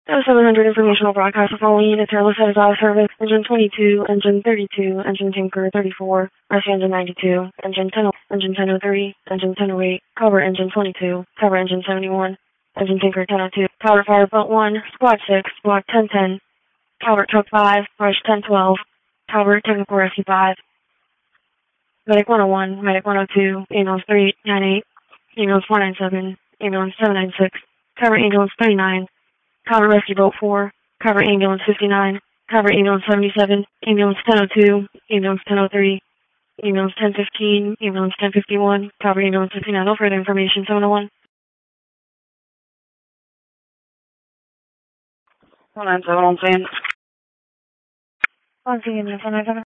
That 700 informational broadcast. The following units are listed as out of service. Engine 22, Engine 32, Engine Tinker 34, Rescue Engine 92, Engine 10, Engine 1003, Engine 1008, Cover Engine 22, Cover Engine 71, Engine Tinker 1002, Power Fire Boat 1, Squad 6, Squad 1010, Calvert Truck 5, Rush 1012, Calvert Technical Rescue 5, Medic 101, Medic 102, Ambulance 398, Ambulance 497, Ambulance 796, Cover Ambulance 39, Cover Rescue Boat 4, Cover Ambulance 59, Cover Ambulance 77, Ambulance 1002, Ambulance 1003, Ambulance 1015, Ambulance 1051, Cover Ambulance 59. No further information, 701. 197 on scene. On scene, 197.